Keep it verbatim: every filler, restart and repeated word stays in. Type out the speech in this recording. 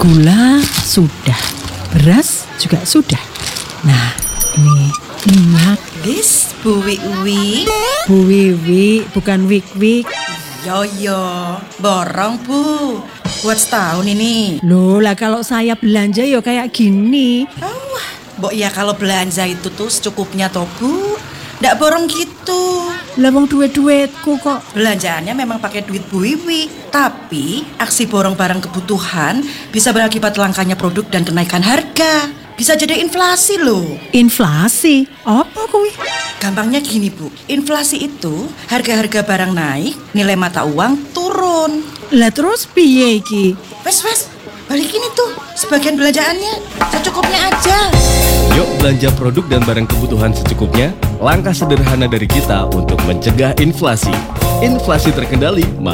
Gula sudah, beras juga sudah. Nah, ini minyak. Wis, Bu Wiwi. Bu Wiwi, bukan Wik-Wik. Yo yo, borong Bu. Buat setahun ini. Loh lah kalau saya belanja ya kayak gini. Oh, Mbok ya kalau belanja itu tuh secukupnya toh Bu. Ndak borong gitu. Lah wong duit-duitku kok. Belanjaannya memang pakai duit Bu Wiwi. Tapi aksi borong barang kebutuhan bisa berakibat langkanya produk dan kenaikan harga. Bisa jadi inflasi loh. Inflasi? Apa kuwi? Gampangnya gini Bu, inflasi itu harga-harga barang naik, nilai mata uang turun. Lah terus piye iki? Wes wes, balikin itu sebagian belanjaannya, secukupnya aja. Yuk belanja produk dan barang kebutuhan secukupnya. Langkah sederhana dari kita untuk mencegah inflasi. Inflasi terkendali,